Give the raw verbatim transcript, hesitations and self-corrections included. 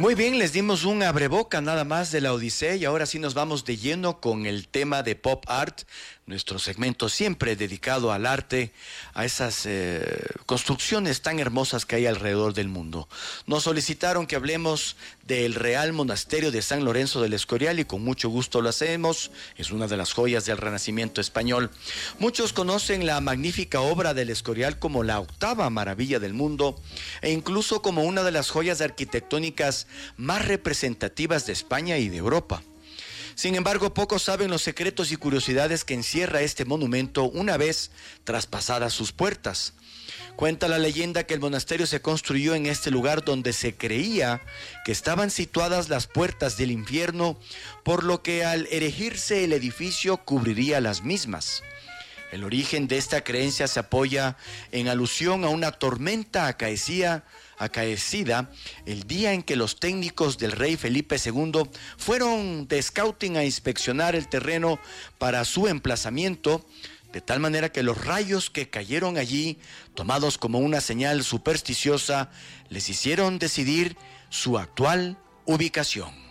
Muy bien, les dimos un abreboca nada más de la Odisea y ahora sí nos vamos de lleno con el tema de Pop Art, nuestro segmento siempre dedicado al arte, a esas eh, construcciones tan hermosas que hay alrededor del mundo. Nos solicitaron que hablemos del Real Monasterio de San Lorenzo del Escorial y con mucho gusto lo hacemos. Es una de las joyas del Renacimiento español. Muchos conocen la magnífica obra del Escorial como la octava maravilla del mundo e incluso como una de las joyas arquitectónicas más representativas de España y de Europa. Sin embargo, pocos saben los secretos y curiosidades que encierra este monumento una vez traspasadas sus puertas. Cuenta la leyenda que el monasterio se construyó en este lugar donde se creía que estaban situadas las puertas del infierno, por lo que al erigirse el edificio cubriría las mismas. El origen de esta creencia se apoya en alusión a una tormenta acaecida, acaecida el día en que los técnicos del rey Felipe segundo fueron de scouting a inspeccionar el terreno para su emplazamiento, de tal manera que los rayos que cayeron allí, tomados como una señal supersticiosa, les hicieron decidir su actual ubicación.